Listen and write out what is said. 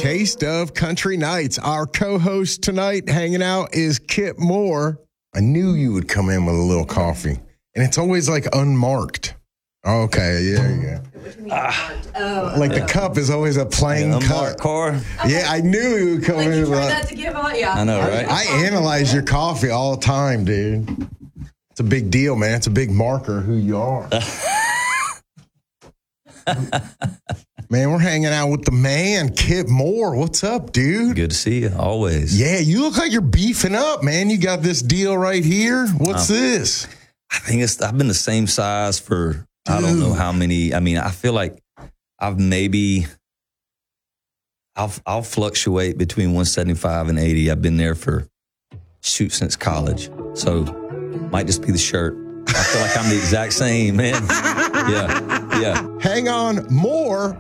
Taste of Country Nights. Our co-host tonight hanging out is Kip Moore. I knew you would come in with a little coffee. And it's always like unmarked. Okay, yeah. Like the cup is always a plain cup. Car. Yeah, I knew you would come in with that to give out, yeah. I know, right? I analyze your coffee all the time, dude. It's a big deal, man. It's a big marker who you are. Man, we're hanging out with the man, Kip Moore. What's up, dude? Good to see you, always. Yeah, you look like you're beefing up, man. You got this deal right here. What's this? I think I've been the same size for, I don't know how many. I mean, I feel like I'll fluctuate between 175 and 80. I've been there since college. So might just be the shirt. I feel like I'm the exact same, man. Yeah. Hang on, more